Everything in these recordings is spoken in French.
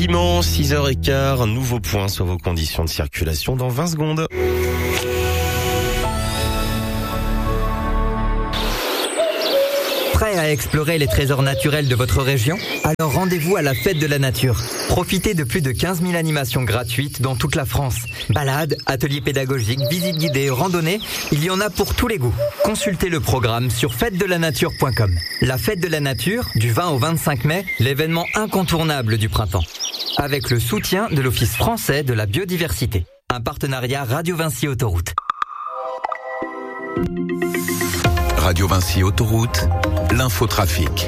quasiment 6h15, nouveau point sur vos conditions de circulation dans 20 secondes. Prêt à explorer les trésors naturels de votre région? Alors rendez-vous à la Fête de la Nature. Profitez de plus de 15 000 animations gratuites dans toute la France. Balades, ateliers pédagogiques, visites guidées, randonnées, il y en a pour tous les goûts. Consultez le programme sur fêtedelanature.com. La Fête de la Nature, du 20 au 25 mai, l'événement incontournable du printemps. Avec le soutien de l'Office français de la biodiversité. Un partenariat Radio Vinci Autoroute. Radio Vinci Autoroute, l'infotrafic.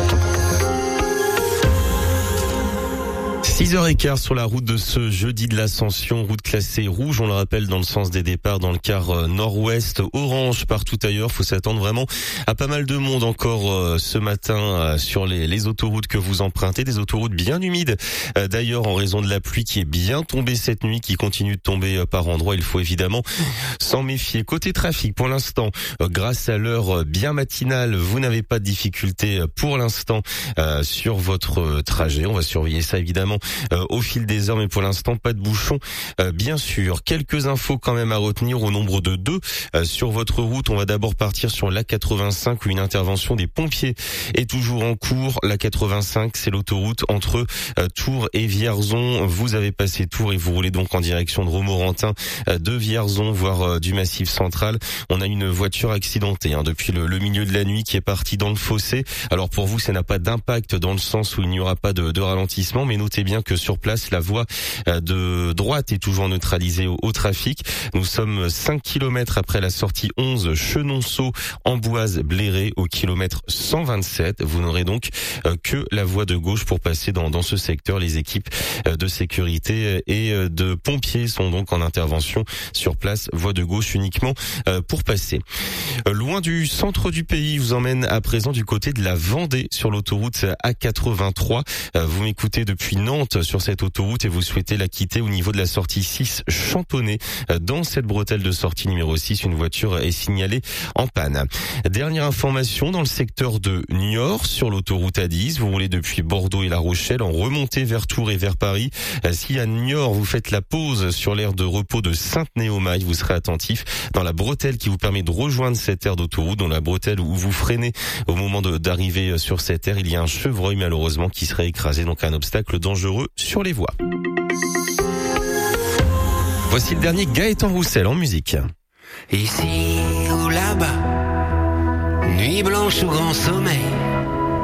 6h15 sur la route de ce jeudi de l'Ascension, route classée rouge, on le rappelle, dans le sens des départs dans le quart nord-ouest, orange partout ailleurs. Faut s'attendre vraiment à pas mal de monde encore ce matin sur les autoroutes que vous empruntez, des autoroutes bien humides. D'ailleurs, en raison de la pluie qui est bien tombée cette nuit, qui continue de tomber par endroits, il faut évidemment s'en méfier. Côté trafic, pour l'instant, grâce à l'heure bien matinale, vous n'avez pas de difficulté pour l'instant sur votre trajet. On va surveiller ça évidemment au fil des heures, mais pour l'instant pas de bouchons. Bien sûr, quelques infos quand même à retenir au nombre de 2 sur votre route. On va d'abord partir sur l'A85 où une intervention des pompiers est toujours en cours. L'A85, c'est l'autoroute entre Tours et Vierzon. Vous avez passé Tours et vous roulez donc en direction de Romorantin, de Vierzon, voire du Massif central. On a une voiture accidentée depuis le milieu de la nuit qui est partie dans le fossé. Alors pour vous, ça n'a pas d'impact dans le sens où il n'y aura pas de ralentissement, mais notez bien que sur place, la voie de droite est toujours neutralisée au trafic. Nous sommes 5 km après la sortie 11 Chenonceau, Amboise, Bléré au kilomètre 127. Vous n'aurez donc que la voie de gauche pour passer dans ce secteur. Les équipes de sécurité et de pompiers sont donc en intervention sur place. Voie de gauche uniquement pour passer. Loin du centre du pays, je vous emmène à présent du côté de la Vendée sur l'autoroute A83. Vous m'écoutez depuis Nantes sur cette autoroute et vous souhaitez la quitter au niveau de la sortie 6 Champonnet. Dans cette bretelle de sortie numéro 6, une voiture est signalée en panne. Dernière information, dans le secteur de Niort, sur l'autoroute A10, vous roulez depuis Bordeaux et La Rochelle en remontée vers Tours et vers Paris. Si à Niort, vous faites la pause sur l'aire de repos de Sainte-Néomaille, vous serez attentif dans la bretelle qui vous permet de rejoindre cette aire d'autoroute. Dans la bretelle où vous freinez au moment d'arriver sur cette aire, il y a un chevreuil malheureusement qui serait écrasé, donc un obstacle dangereux sur les voies. Voici le dernier Gaëtan Roussel en musique. Ici ou là-bas, nuit blanche ou grand sommeil,